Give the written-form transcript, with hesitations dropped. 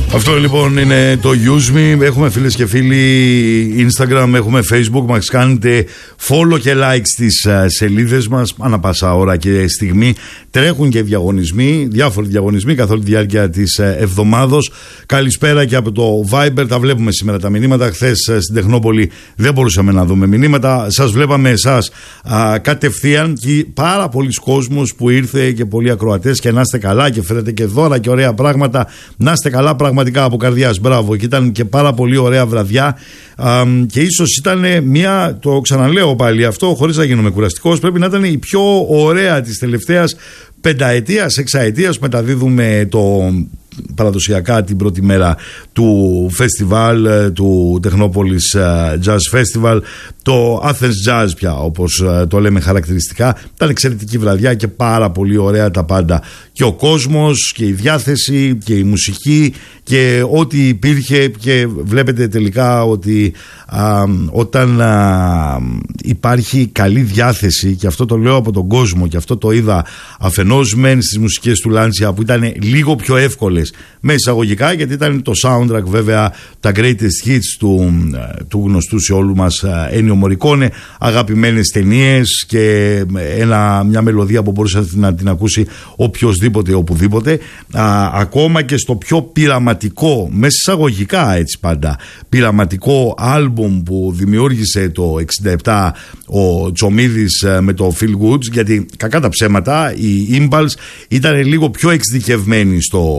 Αυτό λοιπόν είναι το Use Me. Έχουμε φίλες και φίλοι Instagram, έχουμε Facebook. Μας κάνετε follow και like στις σελίδες μας. Ανά πάσα ώρα και στιγμή τρέχουν και διαγωνισμοί, διάφοροι διαγωνισμοί καθ' όλη τη διάρκεια της εβδομάδος. Καλησπέρα και από το Viber. Τα βλέπουμε σήμερα τα μηνύματα. Χθες στην Τεχνόπολη δεν μπορούσαμε να δούμε μηνύματα. Σας βλέπαμε εσάς κατευθείαν και πάρα πολλοί κόσμος που ήρθε και πολλοί ακροατές. Και να είστε καλά και φέρετε και δώρα και ωραία πράγματα. Να είστε καλά πραγματικά από καρδιάς. Μπράβο. Και ήταν και πάρα πολύ ωραία βραδιά. Και ίσως ήταν μια, το ξαναλέω πάλι αυτό, χωρίς να γίνομαι κουραστικός, πρέπει να ήταν η πιο ωραία της τελευταίας πενταετίας, εξαετίας. Μεταδίδουμε το παραδοσιακά την πρώτη μέρα του φεστιβάλ, του Τεχνόπολης Jazz Festival, το Athens Jazz πια όπως το λέμε χαρακτηριστικά. Ήταν εξαιρετική βραδιά και πάρα πολύ ωραία τα πάντα, και ο κόσμος και η διάθεση και η μουσική και ό,τι υπήρχε. Και βλέπετε τελικά ότι όταν υπάρχει καλή διάθεση, και αυτό το λέω από τον κόσμο και αυτό το είδα αφενός μεν στις μουσικές του Λάντσια που ήταν λίγο πιο εύκολες με εισαγωγικά, γιατί ήταν το soundtrack βέβαια, τα greatest hits του γνωστού σε όλου μας Ennio Morricone, αγαπημένες ταινίες και μια μελωδία που μπορούσε να την ακούσει οποιοσδήποτε οπουδήποτε. Ακόμα και στο πιο πειραματικό, με εισαγωγικά έτσι πάντα, πειραματικό άλμπουμ που δημιούργησε το 67 ο Τσομίδης με το Feel Good, γιατί κακά τα ψέματα η Impulse ήταν λίγο πιο εξειδικευμένη στο